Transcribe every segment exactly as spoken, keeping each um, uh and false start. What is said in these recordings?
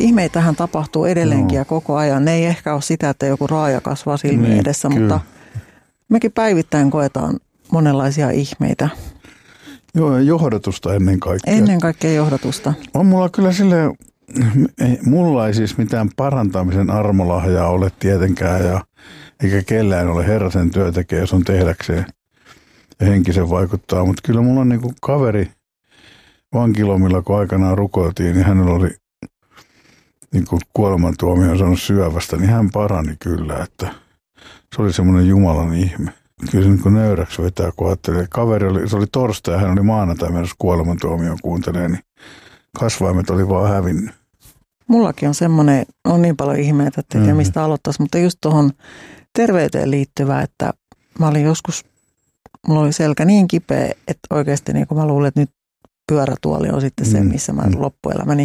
ihmeitähän tapahtuu edelleenkin no. ja koko ajan. Ne ei ehkä ole sitä, että joku raaja kasvaa silmien niin, edessä, kyllä. mutta mekin päivittäin koetaan monenlaisia ihmeitä. Joo, johdatusta ennen kaikkea. Ennen kaikkea johdatusta. On mulla kyllä silleen, mulla ei siis mitään parantamisen armolahjaa ole tietenkään ja eikä kellään ole herrasen työ tekee, jos on tehdäkseen ja henkisen vaikuttaa. Mutta kyllä mulla on niinku kaveri vankilomilla, kun aikanaan rukoiltiin, niin hänellä oli niinku kuolemantuomio saanut syövästä, niin hän parani kyllä, että se oli semmoinen Jumalan ihme. Kyllä se niin kuin nöyräksi vetää, kun ajattelee. Kaveri oli, se oli torstai ja hän oli maanantai menossa kuolemantuomioon kuuntelee, niin kasvaimet oli vaan hävinnyt. Mullakin on semmoinen, on niin paljon ihmeitä, että ei tiedä mistä aloittaisi, mutta just tuohon terveyteen liittyvää, että mä olin joskus, mulla oli selkä niin kipeä, että oikeasti niin kuin mä luulen, että nyt pyörätuoli on sitten se, missä mä loppuelämäni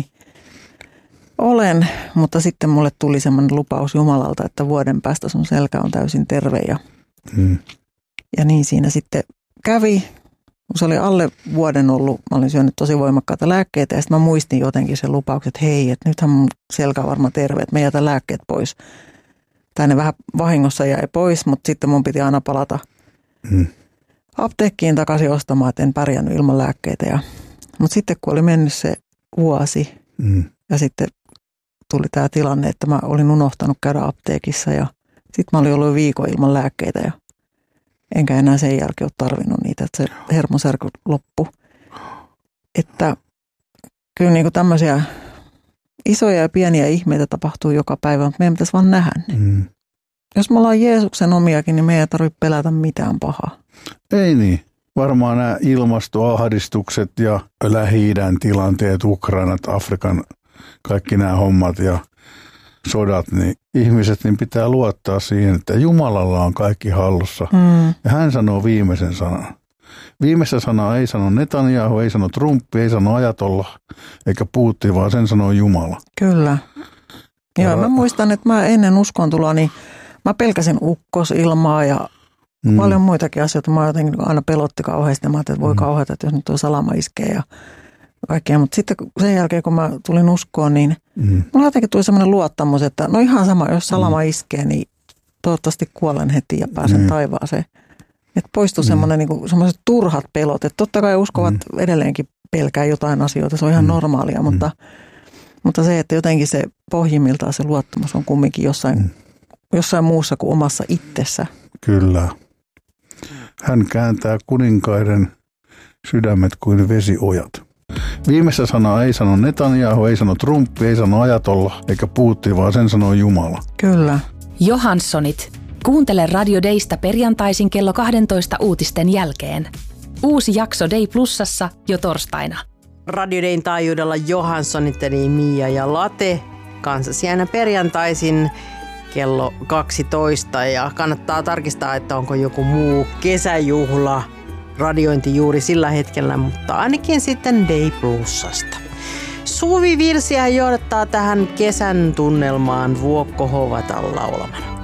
olen, mutta sitten mulle tuli semmoinen lupaus Jumalalta, että vuoden päästä sun selkä on täysin terve ja, hmm. ja niin siinä sitten kävi. Se oli alle vuoden ollut, mä olin syönyt tosi voimakkaita lääkkeitä ja sitten mä muistin jotenkin sen lupauksen, että hei, että nythän mun selkä on varmaan terve, että mä jätän lääkkeet pois. Tai ne vähän vahingossa jäi pois, mutta sitten mun piti aina palata hmm. apteekkiin takaisin ostamaan, että en pärjännyt ilman lääkkeitä. Ja, mutta sitten kun oli mennyt se vuosi hmm. ja sitten tuli tämä tilanne, että mä olin unohtanut käydä apteekissa ja sitten mä olin ollut viikon ilman lääkkeitä ja enkä enää sen jälkeen ole tarvinnut niitä, että se hermosärky loppui. Että kyllä niin kuin tämmöisiä isoja ja pieniä ihmeitä tapahtuu joka päivä, mutta meidän pitäisi vaan nähdä ne. Mm. Jos me ollaan Jeesuksen omiakin, niin meidän ei tarvitse pelätä mitään pahaa. Ei niin. Varmaan nämä ilmastoahdistukset ja Lähi-idän tilanteet, Ukrainat, Afrikan, kaikki nämä hommat ja sodat, niin ihmiset niin pitää luottaa siihen, että Jumalalla on kaikki hallussa. Mm. Ja hän sanoo viimeisen sanan. Viimeistä sanaa ei sano Netanyahu, ei sano Trump, ei sano Ajatollah, eikä Putin, vaan sen sanoo Jumala. Kyllä. Joo, ja mä muistan, että mä ennen uskontuloa, niin mä pelkäsin ukkosilmaa ja mm. paljon muitakin asioita. Mä jotenkin aina pelotti kauheasti. Mä ajattelin, että voi mm. kauheata, että jos nyt tuo salama iskee ja kaikkea. Mutta sitten sen jälkeen, kun mä tulin uskoon, niin mm. mulla jotenkin tuli semmoinen luottamus, että no ihan sama, jos salama mm. iskee, niin toivottavasti kuolen heti ja pääsen mm. taivaaseen. Että poistui mm. semmoinen, niin kuin, semmoiset turhat pelot. Että totta kai uskovat mm. edelleenkin pelkää jotain asioita, se on ihan mm. normaalia, mutta, mm. mutta se, että jotenkin se pohjimmiltaan se luottamus on kumminkin jossain, mm. jossain muussa kuin omassa itsessä. Kyllä. Hän kääntää kuninkaiden sydämet kuin vesiojat. Viimeistä sanaa ei sano Netanyahu, ei sano Trump, ei sano Ajatollah eikä Putin, vaan sen sanoo Jumala. Kyllä. Johanssonit. Kuuntele Radio Daysta perjantaisin kello kaksitoista uutisten jälkeen. Uusi jakso Day Plusassa jo torstaina. Radio Dayn taajuudella Johanssonit eli Mia ja Late kanssasi aina perjantaisin kello kaksitoista ja kannattaa tarkistaa, että onko joku muu kesäjuhla radiointi juuri sillä hetkellä, mutta ainakin sitten Day Plusasta. Suvi Virsiä johdattaa tähän kesän tunnelmaan Vuokko Hovatal laulamana.